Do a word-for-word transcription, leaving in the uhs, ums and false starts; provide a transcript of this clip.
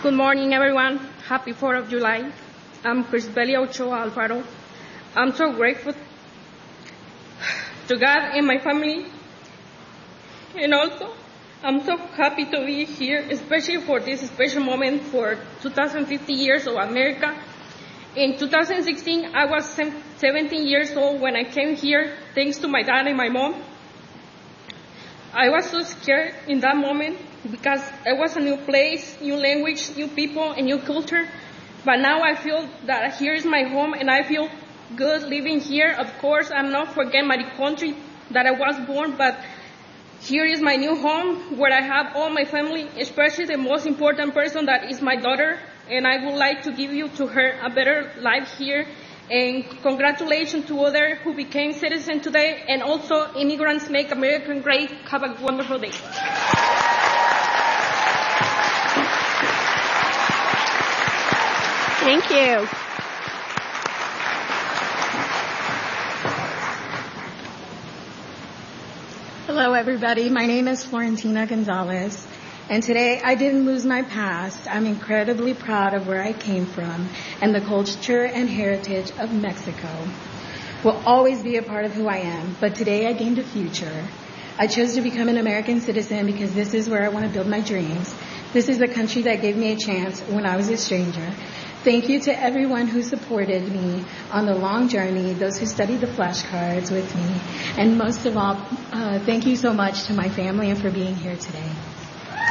Good morning, everyone. Happy fourth of July. I'm Crisbelia Ochoa Alfaro. I'm so grateful to God and my family. And also, I'm so happy to be here, especially for this special moment for two thousand fifty years of America. In two thousand sixteen, I was seventeen years old when I came here, thanks to my dad and my mom. I was so scared in that moment because it was a new place, new language, new people, and new culture. But now I feel that here is my home and I feel good living here. Of course, I'm not forgetting my country that I was born, but here is my new home where I have all my family, especially the most important person that is my daughter. And I would like to give you to her a better life here. And congratulations to others who became citizens today. And also, immigrants make America great. Have a wonderful day. Thank you. Hello, everybody. My name is Florentina Gonzalez. And today, I didn't lose my past. I'm incredibly proud of where I came from and the culture and heritage of Mexico will always be a part of who I am. But today, I gained a future. I chose to become an American citizen because this is where I want to build my dreams. This is the country that gave me a chance when I was a stranger. Thank you to everyone who supported me on the long journey, those who studied the flashcards with me. And most of all, uh, thank you so much to my family and for being here today.